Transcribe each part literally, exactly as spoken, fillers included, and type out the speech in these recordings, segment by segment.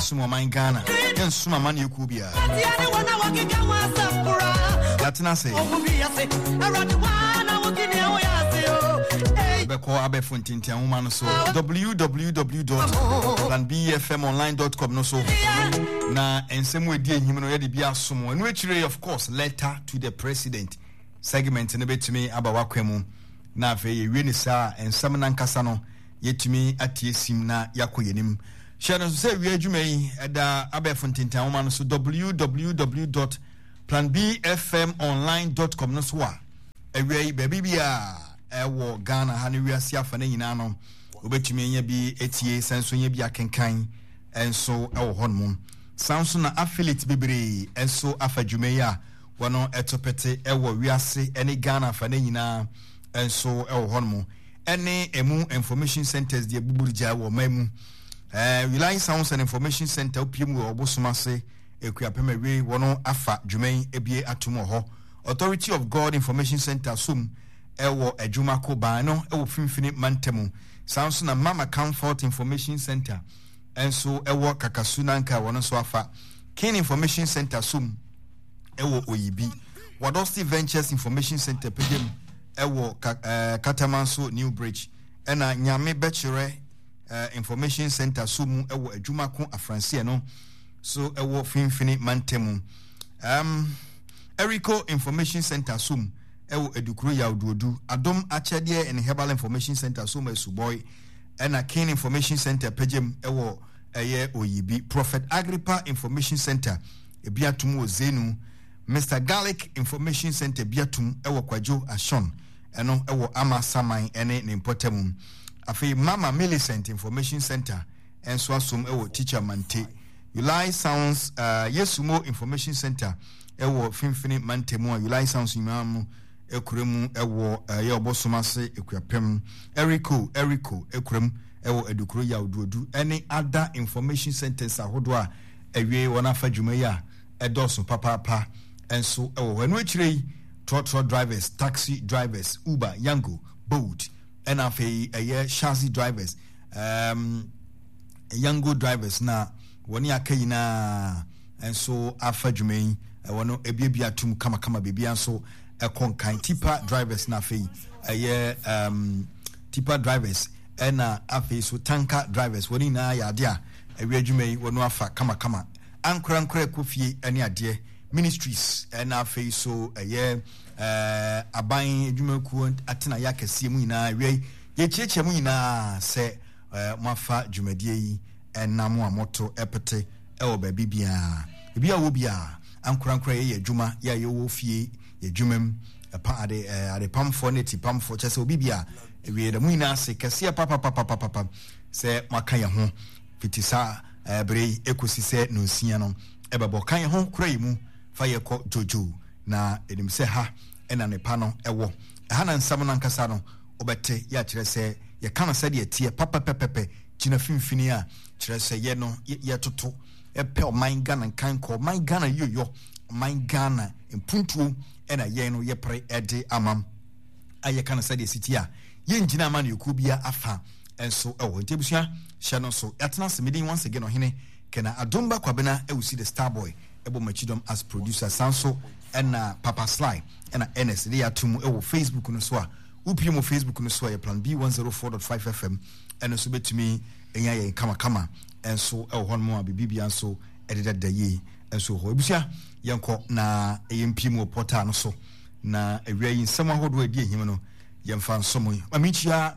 sumo man Ghana yen suma man yekubia Latina say Beko abe fontintia woman so w w w dot plan b f m online dot com no so na ensem we die him no ye de bia somo enu echire of course letter to the president segment ne betumi aba wakwemu na afa ye wi ni sa ensem na nkasa no yetumi atie sim na yakoyenim share no say wi adwuma yi eda abe fontintia woman so w w w dot plan b f m online dot com no so a ewi baby bia ewo Ghana ha ne wiase afa na nyina no obetumi enya bi etie senso nya bi akenkan enso ewo honmo sanso na affiliate bebre enso afa dwumeya wono etopete ewo wiase ene Ghana afa na nyina enso ewo honmo ene emu information centers de buburija wo mamu eh Reliance Sounds and Information Center opiemu obosomase ekuapemewe wono afa dwumen ebie atomo ho Authority of God Information Center sum ewo adwuma ko ban no ewo finfini mantemu sanso na Mama Comfort Information Center enso ewo Kakasunanka wono so afa King Information Center sum ewo Oyibi Wadosti Ventures Information Center pegem ewo uh, Katamanso New Bridge ena Nyame Bechere uh, Information Center sum ewo adwuma ko afranse no so ewo finfini mantemu um Erico Information Center sum ewo edukuru ya oduodu Adom Achede and Herbal Information Center sum esuboy ena King Information Center pegem ewo eye Oyibi Prophet Agrippa Information Center ebiatum ozenu Mister Garlic Information Center biatum ewo Kwajo Ashon eno ewo Ama Saman ene ne importemu afi Mama Millicent Information Center enso asum ewo Teacher Mante Ulai Sounds uh, Yesumo Information Center ewo finfini mantemu Ulai Sounds imamu ekuremu ewo ye obosomase ekuapem Erico Erico ekurem ewo edukuru ya oduodu any other information centers ahodo a ewie wona fa dwumaya edoso papa papa enso ewo enu echirei trotro drivers taxi drivers Uber Yango Bolt and afi eye chassis drivers um Yango drivers na woni akayina enso afa dwumai wono ebiebia tum kama kama bibia so ekonkan tipa drivers na fei eye um tipa drivers ena afi so tanker drivers woni na ya ade a ewi adwumai wono afa kama kama ankura nkura kofie ene ade ministries ena afi so eye eh aban adwumaku atena ya kase mu nyina wi ye cheche mu nyina se mafa dwumadie yi enam amoto epete ewo ba bibia bibia wo bia ankura nkura ye adwuma ya ye wo fie ye dwumam pa ade ade pamfo ne ti pamfo chese obibia ewie da muina se kase papa papa papa se maka ye ho fitisa bre ekosi se no sia no ebebo kan ye ho kura yi mu fa ye ko jojo na enim se ha ena ne pa no ewo ha na nsam na nkasa no obete ya kire se ye kana se de tie papa pepepe kina finfini a kire se ye no ye toto epe o man Ghana kan ko man Ghana yoyo man Ghana impuntu ena ye no ye pre ede amam aye kana se de sitia ye njina ama na yekubia afa enso ewo ntebusua hye no so yatena se medin once again ohene kena Adomba Kwabena ewusi the star boy ebo machidom as producer sanso ena Papa Sly ena N S de atum ewo Facebook no so a upie mo Facebook no so a plan B one oh four point five F M ena so betumi enya ye kama kama enso ewo honmo a bibia enso ededa daye enso ho ebusia yenko na eyempie mo portal no so na ewia yi nsema hodo adi ehim no yemfa nsomo amichia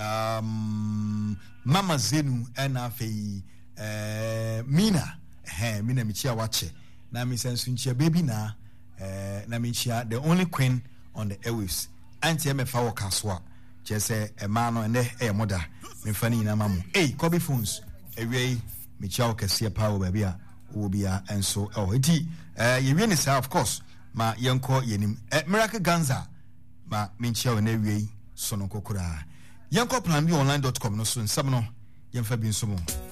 um Mama Zenu ena fei eh Mina eh Mina michia wache na mi sensu nchia baby na eh na michia the only queen on the airwaves anti emefa wo kaswa chese e ma no ene e moda me fani na mamu eh Kobe phones ewia michia wo kase pa wo baby a wo bia enso oh eti eh ye ni sa of course ma yenko yenim eh, Miracle Ganza ma minchia wo na ewia so no kokura yenko plan b online dot com no so nsam no yemfa bi nso mo